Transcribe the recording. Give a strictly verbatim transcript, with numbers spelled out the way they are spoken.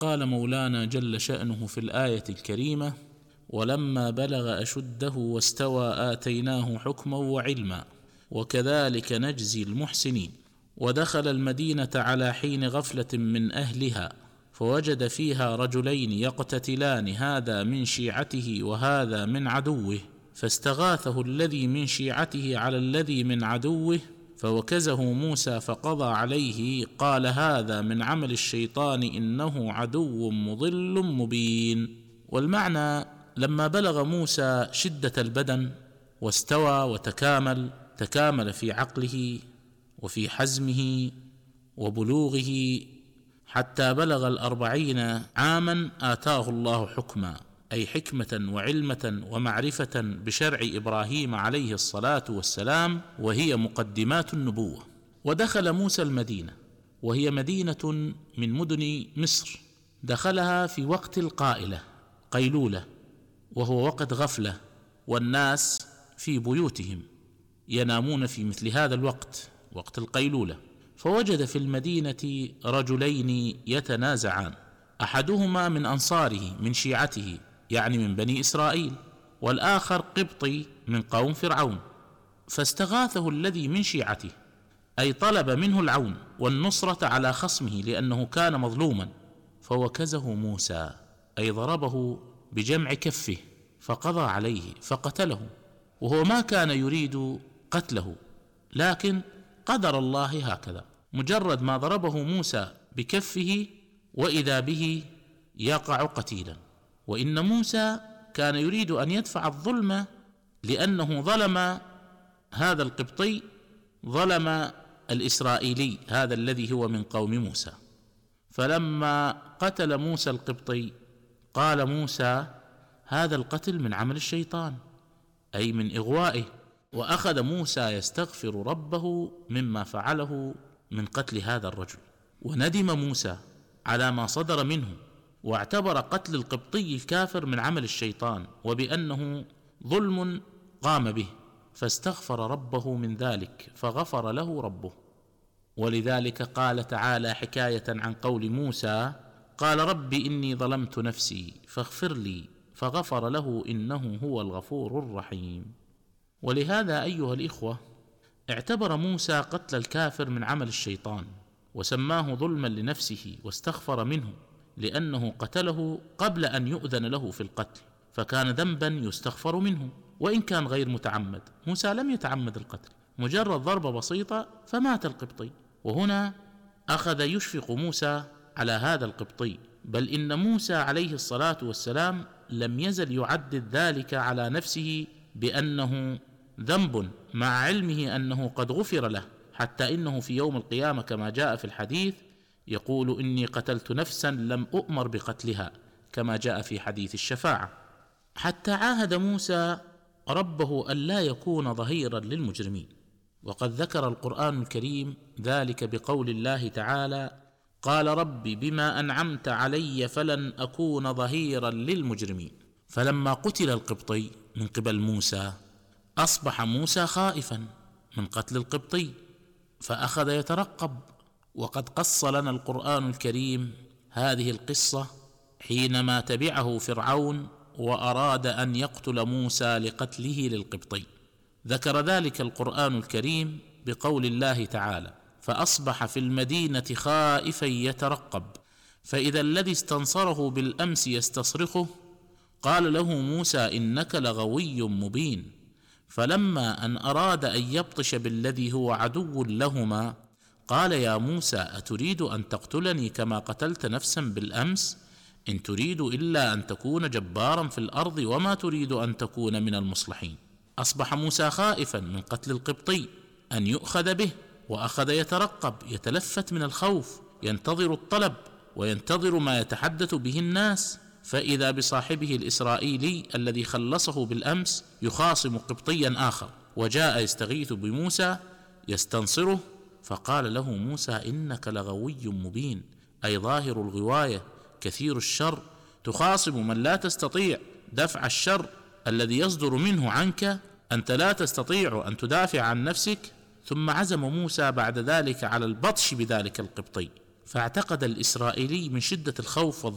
قال مولانا جل شأنه في الآية الكريمة: ولما بلغ أشده واستوى آتيناه حكما وعلما وكذلك نجزي المحسنين. ودخل المدينة على حين غفلة من أهلها فوجد فيها رجلين يقتتلان، هذا من شيعته وهذا من عدوه، فاستغاثه الذي من شيعته على الذي من عدوه فوكزه موسى فقضى عليه، قال: هذا من عمل الشيطان إنه عدو مضل مبين. والمعنى: لما بلغ موسى شدة البدن واستوى وتكامل، تكامل في عقله وفي حزمه وبلوغه حتى بلغ الأربعين عاما، آتاه الله حكما، أي حكمة وعلمة ومعرفة بشرع إبراهيم عليه الصلاة والسلام، وهي مقدمات النبوة. ودخل موسى المدينة، وهي مدينة من مدن مصر، دخلها في وقت القائلة قيلولة، وهو وقت غفلة، والناس في بيوتهم ينامون في مثل هذا الوقت، وقت القيلولة. فوجد في المدينة رجلين يتنازعان، أحدهما من أنصاره من شيعته، يعني من بني إسرائيل، والآخر قبطي من قوم فرعون. فاستغاثه الذي من شيعته، أي طلب منه العون والنصرة على خصمه لأنه كان مظلوما، فوكزه موسى، أي ضربه بجمع كفه فقضى عليه فقتله، وهو ما كان يريد قتله، لكن قدر الله هكذا. مجرد ما ضربه موسى بكفه وإذا به يقع قتيلا. وإن موسى كان يريد أن يدفع الظلم لأنه ظلم هذا القبطي، ظلم الإسرائيلي هذا الذي هو من قوم موسى. فلما قتل موسى القبطي قال موسى: هذا القتل من عمل الشيطان، أي من إغوائه. وأخذ موسى يستغفر ربه مما فعله من قتل هذا الرجل، وندم موسى على ما صدر منه، واعتبر قتل القبطي الكافر من عمل الشيطان وبأنه ظلم قام به، فاستغفر ربه من ذلك فغفر له ربه. ولذلك قال تعالى حكاية عن قول موسى: قال رب إني ظلمت نفسي فاغفر لي، فغفر له إنه هو الغفور الرحيم. ولهذا أيها الإخوة، اعتبر موسى قتل الكافر من عمل الشيطان، وسماه ظلما لنفسه واستغفر منه، لأنه قتله قبل أن يؤذن له في القتل، فكان ذنبا يستغفر منه وإن كان غير متعمد. موسى لم يتعمد القتل، مجرد ضربة بسيطة فمات القبطي. وهنا أخذ يشفق موسى على هذا القبطي، بل إن موسى عليه الصلاة والسلام لم يزل يعدد ذلك على نفسه بأنه ذنب، مع علمه أنه قد غفر له، حتى إنه في يوم القيامة كما جاء في الحديث يقول: إني قتلت نفسا لم أؤمر بقتلها، كما جاء في حديث الشفاعة. حتى عاهد موسى ربه ألا يكون ظهيرا للمجرمين، وقد ذكر القرآن الكريم ذلك بقول الله تعالى: قال رب بما أنعمت علي فلن أكون ظهيرا للمجرمين. فلما قتل القبطي من قبل موسى أصبح موسى خائفا من قتل القبطي، فأخذ يترقب. وقد قص لنا القرآن الكريم هذه القصة حينما تبعه فرعون وأراد أن يقتل موسى لقتله للقبطي. ذكر ذلك القرآن الكريم بقول الله تعالى: فأصبح في المدينة خائفا يترقب، فإذا الذي استنصره بالأمس يستصرخه قال له موسى إنك لغوي مبين. فلما أن أراد أن يبطش بالذي هو عدو لهما قال: يا موسى أتريد أن تقتلني كما قتلت نفسا بالأمس؟ إن تريد إلا أن تكون جبارا في الأرض وما تريد أن تكون من المصلحين. أصبح موسى خائفا من قتل القبطي أن يؤخذ به، وأخذ يترقب يتلفت من الخوف، ينتظر الطلب وينتظر ما يتحدث به الناس، فإذا بصاحبه الإسرائيلي الذي خلصه بالأمس يخاصم قبطيا آخر، وجاء يستغيث بموسى يستنصره، فقال له موسى إنك لغوي مبين، أي ظاهر الغواية كثير الشر، تخاصم من لا تستطيع دفع الشر الذي يصدر منه عنك، أنت لا تستطيع أن تدافع عن نفسك. ثم عزم موسى بعد ذلك على البطش بذلك القبطي، فاعتقد الإسرائيلي من شدة الخوف